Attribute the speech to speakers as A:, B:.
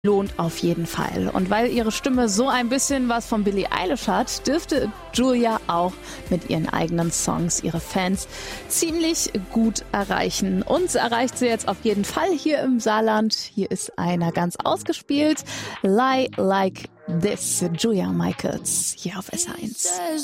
A: lohnt auf jeden Fall. Und weil ihre Stimme so ein bisschen was von Billie Eilish hat, dürfte Julia auch mit ihren eigenen Songs ihre Fans ziemlich gut erreichen. Uns erreicht sie jetzt auf jeden Fall hier im Saarland. Hier ist einer ganz ausgespielt. Lie Like This, Julia Michaels, hier auf SH1.